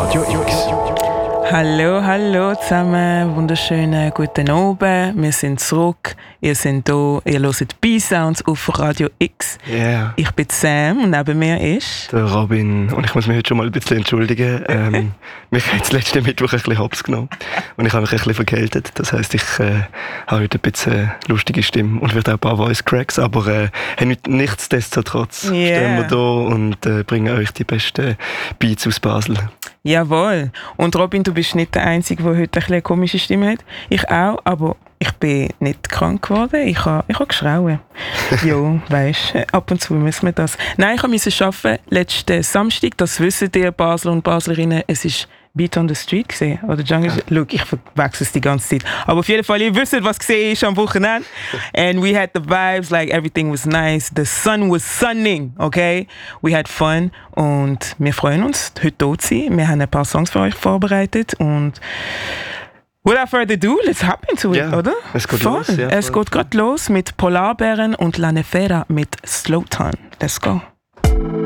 Radio X. Hallo zusammen, wunderschönen guten Abend. Wir sind zurück, ihr seid hier, ihr hört B-Sounds auf Radio X. Yeah. Ich bin Sam und neben mir ist... Der Robin. Und ich muss mich heute schon mal ein bisschen entschuldigen. Mich hat es letzten Mittwoch ein bisschen hops genommen. Und ich habe mich ein bisschen verkältet. Das heisst, ich habe heute ein bisschen lustige Stimme und wird auch ein paar Voice Cracks. Aber nichtsdestotrotz stehen wir da und bringen euch die besten Beats aus Basel. Jawohl. Und Robin, du bist nicht der Einzige, der heute ein bisschen eine komische Stimme hat. Ich auch, aber ich bin nicht krank geworden. Ich habe geschrauen. Jo, weisst, ab und zu müssen wir das. Nein, ich musste arbeiten letzten Samstag. Das wissen ihr Basler und Baslerinnen. Es ist Beat on the Street gesehen oder Jungle. Ja. Look, ich verwechsel es die ganze Zeit. Aber auf jeden Fall, ihr wisst, was gesehen ist am Wochenende. And we had the vibes, like everything was nice. The sun was sunning, okay? We had fun und wir freuen uns, heute hier zu sein. Wir haben ein paar Songs für euch vorbereitet und without further ado, let's hop into it, oder? Es geht los. Ja, es geht gerade los mit Polarbären und La Nefera mit Slow Ton. Let's go.